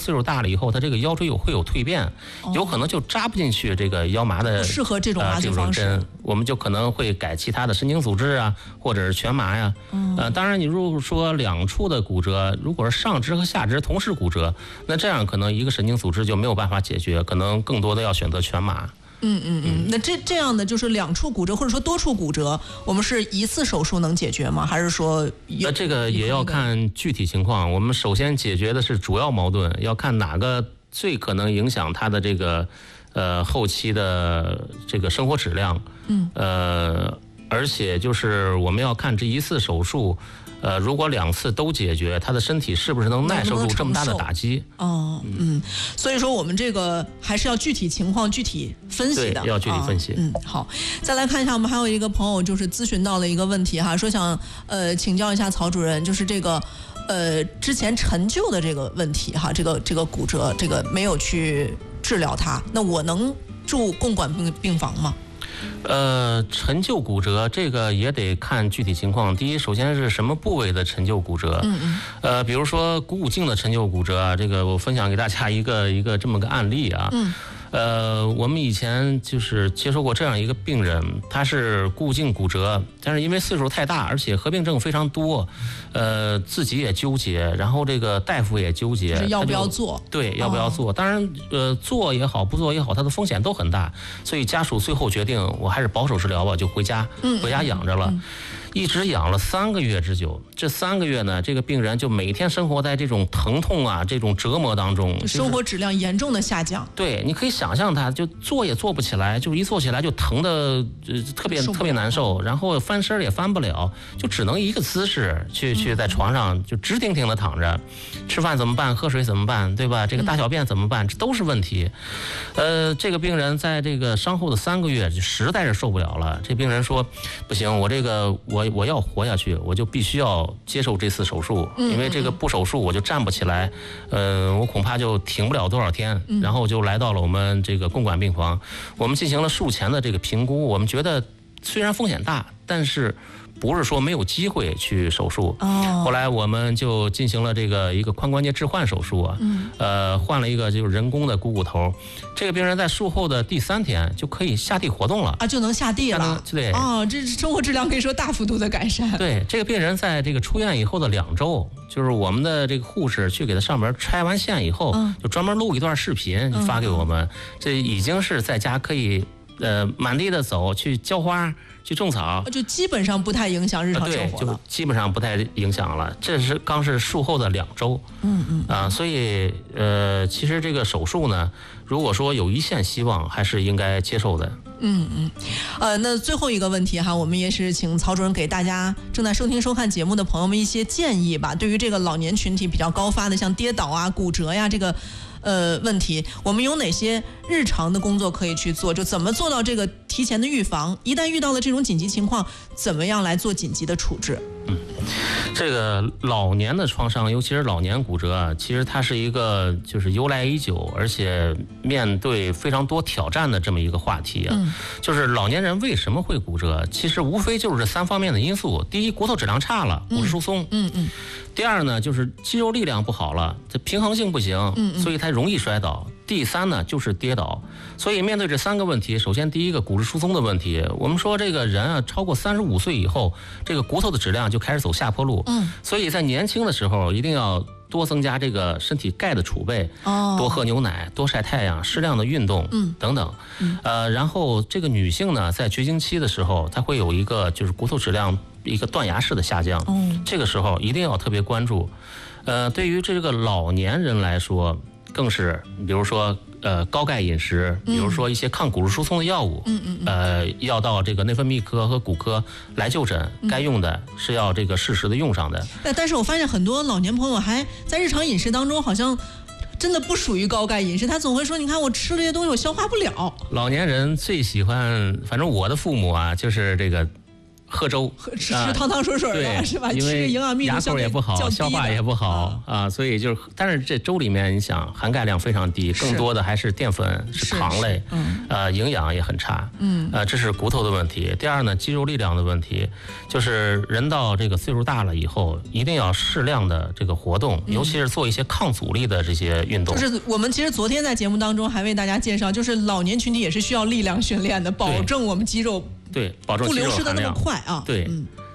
岁数大了以后，他这个腰椎会有蜕变，有可能就扎不进去这个腰麻的， 不适合这种麻醉方式。 我们就可能会改其他的神经组织啊，或者是全麻呀。当然，你如果说两处的骨折，如果是上肢和下肢同时骨折，那这样可能一个神经组织就没有办法解决，可能更多的要选择全麻。 那这样的就是两处骨折或者说多处骨折，我们是一次手术能解决吗？还是说这个也要看具体情况。我们首先解决的是主要矛盾，要看哪个最可能影响他的这个后期的这个生活质量。而且就是我们要看这一次手术。如果2次都解决，他的身体是不是能耐受住这么大的打击？ 所以说我们这个还是要具体情况具体分析的， 对，要具体分析。 好，再来看一下，我们还有一个朋友就是咨询到了一个问题哈，说想请教一下曹主任，就是这个之前陈旧的这个问题哈，这个骨折这个没有去治疗它，那我能住共管病房吗？ 陈旧骨折这个也得看具体情况。第一，首先是什么部位的陈旧骨折？比如说股骨颈的陈旧骨折啊，这个我分享给大家一个这么个案例啊。我们以前就是接受过这样一个病人，他是股骨颈骨折，但是因为岁数太大，而且合并症非常多，自己也纠结，然后这个大夫也纠结， 要不要做？ 对，要不要做？当然，做也好，不做也好，它的风险都很大，所以家属最后决定，我还是保守治疗吧，就回家养着了。一直养了3个月之久，这3个月呢，这个病人就每天生活在这种疼痛啊、这种折磨当中， 生活质量严重的下降。 对，你可以想象他就坐也坐不起来，就一坐起来就疼的特别难受，然后翻身也翻不了，就只能一个姿势去在床上就直挺挺的躺着，吃饭怎么办？喝水怎么办？对吧？这个大小便怎么办？这都是问题。这个病人在这个伤后的3个月就实在是受不了了，这病人说不行，我要活下去，我就必须要接受这次手术，因为这个不手术我就站不起来，我恐怕就挺不了多少天，然后就来到了我们这个共管病房，我们进行了术前的这个评估，我们觉得虽然风险大，但是不是说没有机会去手术。后来我们就进行了一个髋关节置换手术啊，换了一个就是人工的股骨头。这个病人在术后的第3天就可以下地活动了啊，就能下地了。 对， 这生活质量可以说大幅度的改善。 对，这个病人在这个出院以后的2周，就是我们的这个护士去给他上门拆完线以后，就专门录一段视频就发给我们，这已经是在家可以满地的走，去浇花，去种草， 就基本上不太影响日常生活了。 对，就基本上不太影响了。这是刚是术后的2周。所以其实这个手术呢，如果说有一线希望，还是应该接受的。 那最后一个问题哈，我们也是请曹主任给大家正在收听收看节目的朋友们一些建议吧。对于这个老年群体比较高发的，像跌倒啊、骨折呀这个问题，我们有哪些日常的工作可以去做？就怎么做到这个提前的预防？一旦遇到了这种紧急情况，怎么样来做紧急的处置？ 这个老年的创伤，尤其是老年骨折啊，其实它是一个就是由来已久，而且面对非常多挑战的这么一个话题啊。就是老年人为什么会骨折？其实无非就是这3方面的因素。第一，骨头质量差了，骨质疏松。第二呢，就是肌肉力量不好了，这平衡性不行，所以它容易摔倒。第3呢，就是跌倒。所以面对这3个问题，首先第一个骨质疏松的问题，我们说这个人啊，超过35岁以后，这个骨头的质量就开始走下坡路。所以在年轻的时候一定要多增加这个身体钙的储备，多喝牛奶，多晒太阳，适量的运动，等等。然后这个女性呢，在绝经期的时候，她会有一个就是骨头质量一个断崖式的下降，这个时候一定要特别关注。对于这个老年人来说，更是比如说高钙饮食，比如说一些抗骨质疏松的药物，要到这个内分泌科和骨科来就诊，该用的是要这个适时的用上的。 但是我发现很多老年朋友还在日常饮食当中好像真的不属于高钙饮食，他总会说你看我吃了这些东西我消化不了。 老年人最喜欢，反正我的父母啊，就是这个喝粥， 吃汤汤水水的是吧？ 因为营养密度牙口也不好，消化也不好啊，所以就是，但是这粥里面你想含钙量非常低，更多的还是淀粉、是糖类，营养也很差，这是骨头的问题。第二呢，肌肉力量的问题，就是人到这个岁数大了以后，一定要适量的这个活动，尤其是做一些抗阻力的这些运动。 就是我们其实昨天在节目当中还为大家介绍，就是老年群体也是需要力量训练的，保证我们肌肉。 对，保证肌肉含量不流失的那么快啊。 对，